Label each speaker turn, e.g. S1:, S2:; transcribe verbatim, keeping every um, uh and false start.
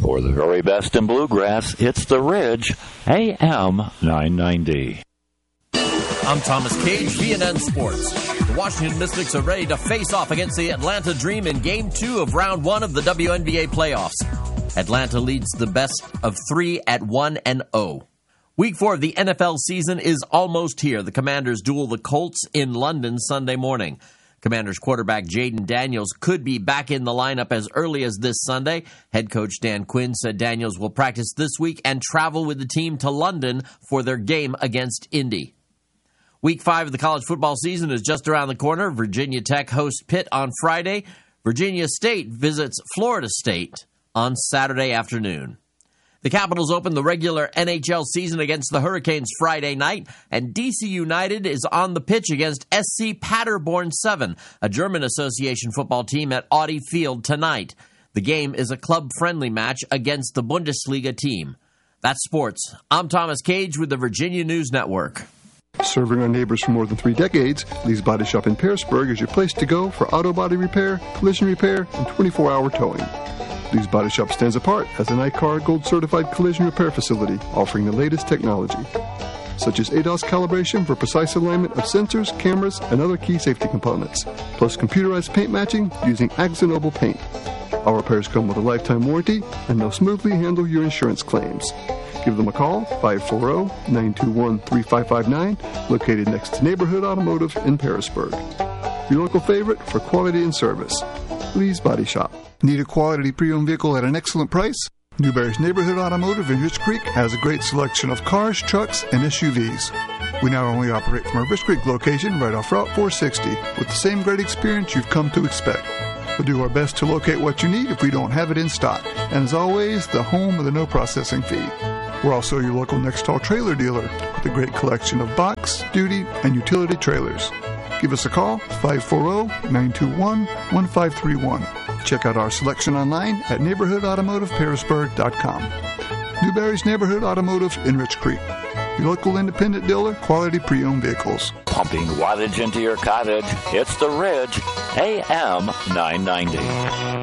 S1: For the very best in bluegrass, it's The Ridge, A M nine ninety.
S2: I'm Thomas Cage, V N N Sports. The Washington Mystics are ready to face off against the Atlanta Dream in Game two of Round one of the W N B A playoffs. Atlanta leads the best of three at one and oh. Week four of the N F L season is almost here. The Commanders duel the Colts in London Sunday morning. Commanders quarterback Jaden Daniels could be back in the lineup as early as this Sunday. Head coach Dan Quinn said Daniels will practice this week and travel with the team to London for their game against Indy. Week five of the college football season is just around the corner. Virginia Tech hosts Pitt on Friday. Virginia State visits Florida State on Saturday afternoon. The Capitals open the regular N H L season against the Hurricanes Friday night, and D C United is on the pitch against S C Paderborn seven, a German association football team at Audi Field tonight. The game is a club-friendly match against the Bundesliga team. That's sports. I'm Thomas Cage with the Virginia News Network.
S3: Serving our neighbors for more than three decades, Lee's Body Shop in Pearisburg is your place to go for auto body repair, collision repair, and twenty-four hour towing. Lee's Body Shop stands apart as an I C A R Gold certified collision repair facility offering the latest technology, such as A D O S calibration for precise alignment of sensors, cameras, and other key safety components, plus computerized paint matching using Axonoble paint. Our repairs come with a lifetime warranty and they'll smoothly handle your insurance claims. Give them a call, five four zero, nine two one, three five five nine, located next to Neighborhood Automotive in Pearisburg. Your local favorite for quality and service. Lee's Body Shop.
S4: Need a quality pre-owned vehicle at an excellent price? Newberry's Neighborhood Automotive in Rich Creek has a great selection of cars, trucks, and S U Vs. We not only operate from our Rich Creek location right off Route four sixty with the same great experience you've come to expect. We'll do our best to locate what you need if we don't have it in stock. And as always, the home of the no processing fee. We're also your local Nextall trailer dealer with a great collection of box, duty, and utility trailers. Give us a call, five four zero, nine two one, one five three one. Check out our selection online at neighborhood automotive pearisburg dot com. Newberry's Neighborhood Automotive in Rich Creek. Your local independent dealer, quality pre-owned vehicles.
S1: Pumping wattage into your cottage, it's The Ridge, A M nine ninety.